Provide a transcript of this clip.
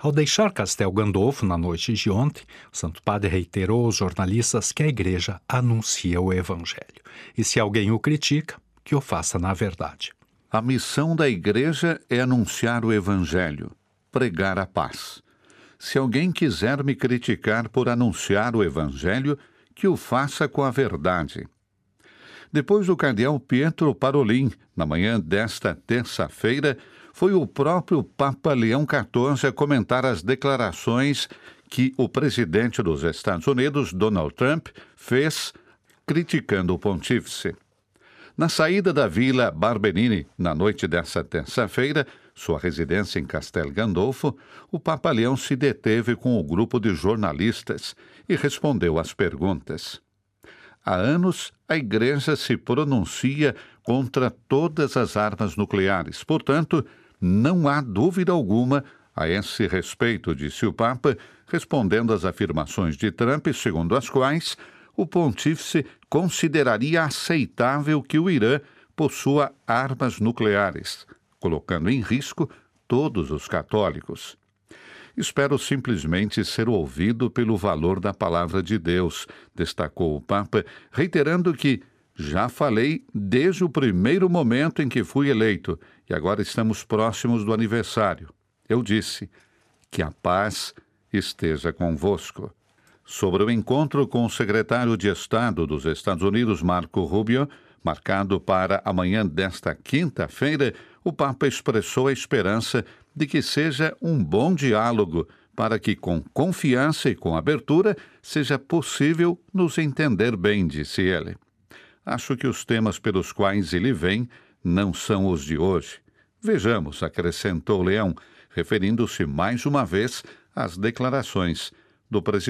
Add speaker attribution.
Speaker 1: Ao deixar Castel Gandolfo na noite de ontem, o Santo Padre reiterou aos jornalistas que a Igreja anuncia o Evangelho. E se alguém o critica, que o faça na verdade.
Speaker 2: A missão da Igreja é anunciar o Evangelho, pregar a paz. Se alguém quiser me criticar por anunciar o Evangelho, que o faça com a verdade. Depois do cardeal Pietro Parolin, na manhã desta terça-feira, foi o próprio Papa Leão XIV a comentar as declarações que o presidente dos Estados Unidos, Donald Trump, fez criticando o pontífice. Na saída da Vila Barberini, na noite dessa terça-feira, sua residência em Castel Gandolfo, o Papa Leão se deteve com o grupo de jornalistas e respondeu às perguntas. Há anos, a Igreja se pronuncia contra todas as armas nucleares. Portanto, não há dúvida alguma a esse respeito, disse o Papa, respondendo às afirmações de Trump, segundo as quais o pontífice consideraria aceitável que o Irã possua armas nucleares, colocando em risco todos os católicos. Espero simplesmente ser ouvido pelo valor da palavra de Deus, destacou o Papa, reiterando que já falei desde o primeiro momento em que fui eleito e agora estamos próximos do aniversário. Eu disse que a paz esteja convosco. Sobre o encontro com o secretário de Estado dos Estados Unidos, Marco Rubio, marcado para amanhã desta quinta-feira, o Papa expressou a esperança de que seja um bom diálogo para que, com confiança e com abertura, seja possível nos entender bem, disse ele. Acho que os temas pelos quais ele vem não são os de hoje. Vejamos, acrescentou Leão, referindo-se mais uma vez às declarações do presidente